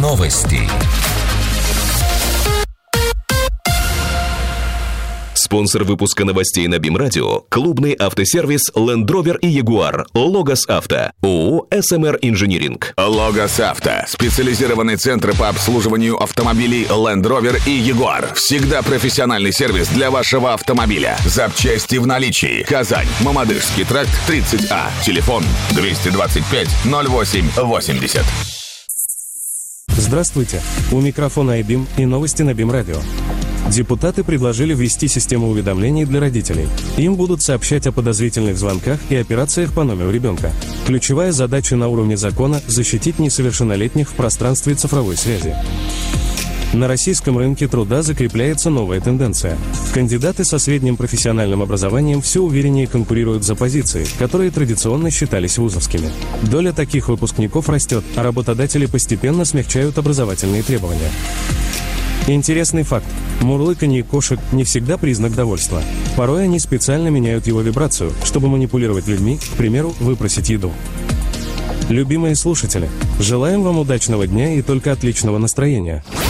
Новости. Спонсор выпуска новостей на БИМ-радио – клубный автосервис Land Rover и Jaguar Logos Авто, ООО «СМР Инжиниринг». Logos Авто – специализированный центр по обслуживанию автомобилей Land Rover и Jaguar. Всегда профессиональный сервис для вашего автомобиля. Запчасти в наличии. Казань, Мамадышский тракт, 30А. Телефон 225 08 80. Здравствуйте. У микрофона iBIM и новости на БИМ-радио. Депутаты предложили ввести систему уведомлений для родителей. Им будут сообщать о подозрительных звонках и операциях по номеру ребенка. Ключевая задача на уровне закона – защитить несовершеннолетних в пространстве цифровой связи. На российском рынке труда закрепляется новая тенденция. Кандидаты со средним профессиональным образованием все увереннее конкурируют за позиции, которые традиционно считались вузовскими. Доля таких выпускников растет, а работодатели постепенно смягчают образовательные требования. Интересный факт. Мурлыканье кошек не всегда признак довольства. Порой они специально меняют его вибрацию, чтобы манипулировать людьми, к примеру, выпросить еду. Любимые слушатели, желаем вам удачного дня и только отличного настроения.